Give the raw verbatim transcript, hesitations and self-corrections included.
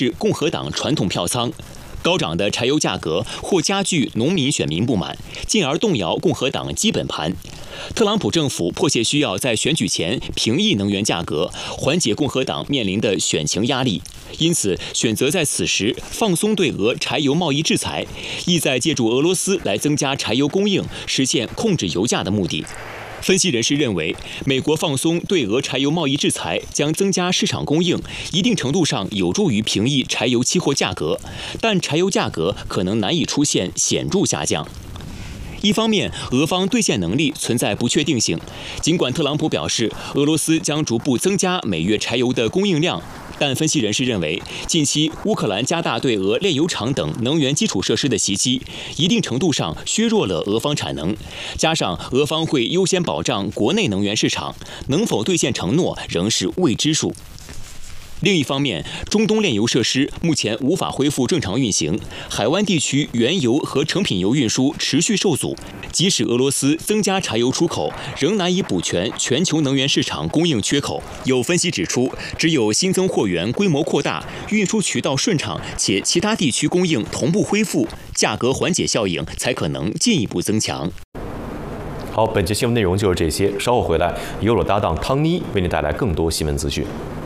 是共和党传统票仓。高涨的柴油价格或加剧农民选民不满，进而动摇共和党基本盘。特朗普政府迫切需要在选举前平抑能源价格，缓解共和党面临的选情压力，因此选择在此时放松对俄柴油贸易制裁，意在借助俄罗斯来增加柴油供应，实现控制油价的目的。分析人士认为，美国放松对俄柴油贸易制裁将增加市场供应，一定程度上有助于平抑柴油期货价格，但柴油价格可能难以出现显著下降。一方面，俄方兑现能力存在不确定性，尽管特朗普表示俄罗斯将逐步增加每月柴油的供应量，但分析人士认为，近期乌克兰加大对俄炼油厂等能源基础设施的袭击，一定程度上削弱了俄方产能，加上俄方会优先保障国内能源市场，能否兑现承诺仍是未知数。另一方面，中东炼油设施目前无法恢复正常运行，海湾地区原油和成品油运输持续受阻。即使俄罗斯增加柴油出口，仍难以补全全球能源市场供应缺口。有分析指出，只有新增货源规模扩大，运输渠道顺畅，且其他地区供应同步恢复，价格缓解效应才可能进一步增强。 好，本期新闻内容就是这些，稍后回来，由我搭档汤妮为您带来更多新闻资讯。